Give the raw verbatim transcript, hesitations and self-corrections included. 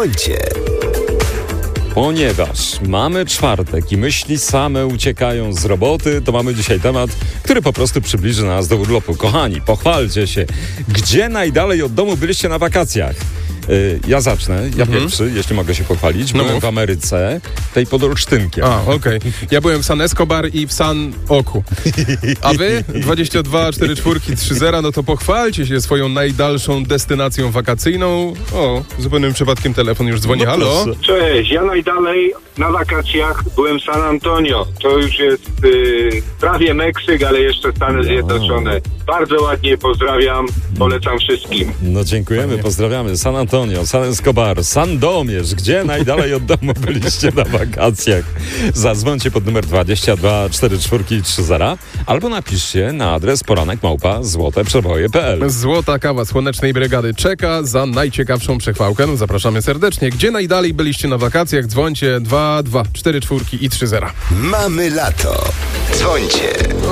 Dzwońcie. Ponieważ mamy czwartek i myśli same uciekają z roboty, to mamy dzisiaj temat, który po prostu przybliży nas do urlopu. Kochani, pochwalcie się. Gdzie najdalej od domu byliście na wakacjach? Yy, ja zacznę, ja Mhm. pierwszy, jeśli mogę się pochwalić. No Byłem mów. w Ameryce, tej pod Olsztynkiem. A, okej. Ja byłem w San Escobar i w San Oku. A wy? dwadzieścia dwa cztery cztery trzy zero, no to pochwalcie się swoją najdalszą destynacją wakacyjną. O, zupełnym przypadkiem telefon już dzwoni. No Halo? proszę. Cześć, ja najdalej na wakacjach byłem w San Antonio. To już jest y, prawie Meksyk, ale jeszcze Stany Zjednoczone. Bardzo ładnie, pozdrawiam, polecam wszystkim. No dziękujemy, pozdrawiamy. San Antonio, San Escobar, Sandomierz. Gdzie najdalej od domu byliście na wakacjach? Zadzwońcie pod numer dwadzieścia dwa cztery cztery trzy zero albo napiszcie na adres poranek małpa złote przeboje kropka p l. Złota kawa Słonecznej Brygady czeka za najciekawszą przechwałkę. No, zapraszamy serdecznie. Gdzie najdalej byliście na wakacjach? Dzwońcie dwa dwa cztery cztery i trzy zero. Mamy lato. Dzwońcie.